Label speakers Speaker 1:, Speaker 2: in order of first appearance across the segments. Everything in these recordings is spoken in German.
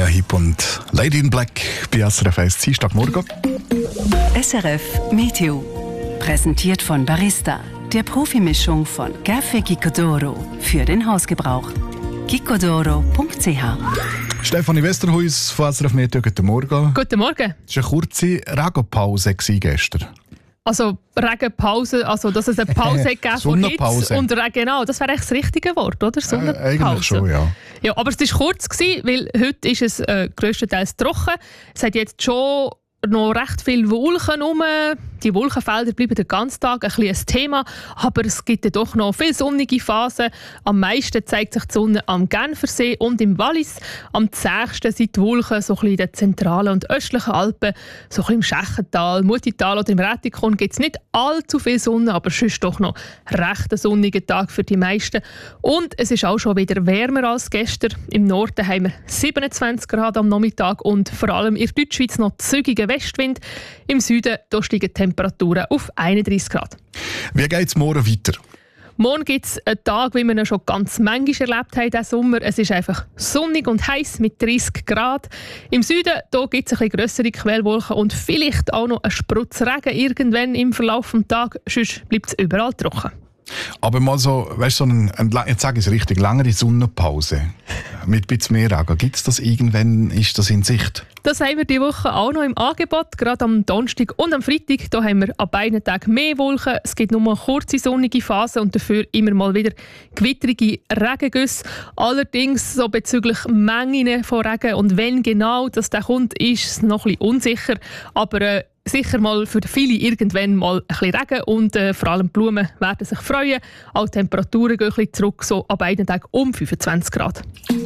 Speaker 1: Uriah Heep und Lady in Black bei SRF 1 Dienstagmorgen.
Speaker 2: SRF Meteo. Präsentiert von Barista, der Profimischung von Café Gicodoro für den Hausgebrauch. gicodoro.ch.
Speaker 1: Stefanie Westerhuis von SRF Meteo, guten Morgen.
Speaker 3: Guten Morgen.
Speaker 1: Es war eine kurze Regenpause gestern.
Speaker 3: Also Regenpause, also dass es eine Pause gegeben von Hitze und Regen, genau, das wäre eigentlich das richtige Wort, oder? Sonnenpause.
Speaker 1: Eigentlich schon, ja.
Speaker 3: Ja, aber es war kurz, weil heute ist es grösstenteils trocken. Es hat jetzt schon noch recht viele Wolken rum. Die Wolkenfelder bleiben den ganzen Tag ein Thema, aber es gibt ja doch noch viele sonnige Phasen. Am meisten zeigt sich die Sonne am Genfersee und im Wallis. Am zähigsten sind die Wolken so in den zentralen und östlichen Alpen, so im Schächental, Mutital oder im Rätikon gibt es nicht allzu viel Sonne, aber sonst doch noch recht ein sonniger Tag für die meisten. Und es ist auch schon wieder wärmer als gestern. Im Norden haben wir 27 Grad am Nachmittag und vor allem in der Deutschschweiz noch zügiger Westwind. Im Süden da steigen die Temperaturen auf 31 Grad.
Speaker 1: Wie geht es morgen weiter?
Speaker 3: Morgen gibt es einen Tag, wie wir ihn schon ganz manchmal erlebt haben diesen Sommer. Es ist einfach sonnig und heiß mit 30 Grad. Im Süden gibt es ein bisschen grössere Quellwolken und vielleicht auch noch einen Sprutz Regen irgendwann im Verlauf des Tages. Sonst bleibt es überall trocken.
Speaker 1: Aber mal so, weißt du, jetzt sage ich es richtig, längere Sonnenpause mit ein bisschen mehr Regen. Gibt es das irgendwann? Ist das in Sicht?
Speaker 3: Das haben wir diese Woche auch noch im Angebot. Gerade am Donnerstag und am Freitag da haben wir an beiden Tagen mehr Wolken. Es gibt nur eine kurze sonnige Phase und dafür immer mal wieder gewittrige Regengüsse. Allerdings so bezüglich Mengen von Regen und wenn genau das da kommt, ist es noch ein bisschen unsicher. Aber sicher mal für viele irgendwann mal ein bisschen Regen und vor allem die Blumen werden sich freuen. Auch die Temperaturen gehen ein bisschen zurück, so an beiden Tagen um 25 Grad.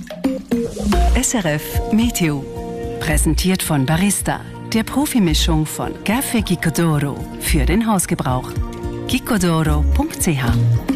Speaker 2: SRF Meteo. Präsentiert von Barista, der Profimischung von Café Gicodoro für den Hausgebrauch. gicodoro.ch